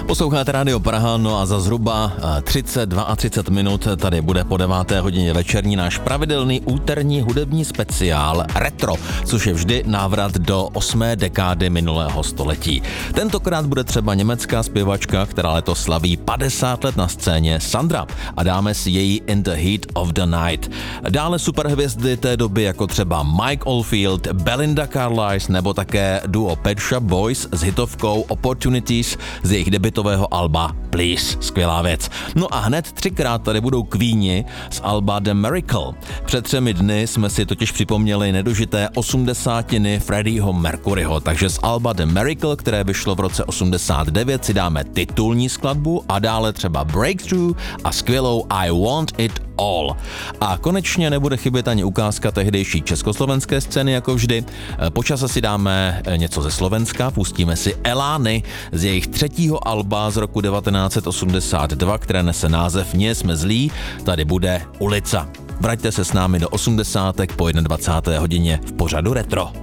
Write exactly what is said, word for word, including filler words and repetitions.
Posloucháte Rádio Praha, no a za zhruba třicet, třicet dva minut tady bude po deváté hodině večerní náš pravidelný úterní hudební speciál Retro, což je vždy návrat do osmé dekády minulého století. Tentokrát bude třeba německá zpěvačka, která letos slaví padesát let na scéně, Sandra, a dáme si její In the Heat of the Night. Dále superhvězdy té doby jako třeba Mike Oldfield, Belinda Carlisle nebo také duo Pet Shop Boys s hitovkou Opportunities z jejich debutového alba Please. Skvělá věc. No a hned třikrát tady budou Queeni z alba The Miracle. Před třemi dny jsme si totiž připomněli nedožité osmdesátiny Freddieho Mercuryho, takže z alba The Miracle, které vyšlo v roce osmdesát devět, si dáme titulní skladbu a dále třeba Breakthrough a skvělou I Want It All. A konečně nebude chybět ani ukázka tehdejší československé scény jako vždy. Po čase si dáme něco ze Slovenska, pustíme si Elány z jejich třetího alba z roku devatenáct set osmdesát dva, které nese název Nie jsme zlí, tady bude Ulica. Vraťte se s námi do osmdesátek po dvacáté jedné hodině v pořadu Retro.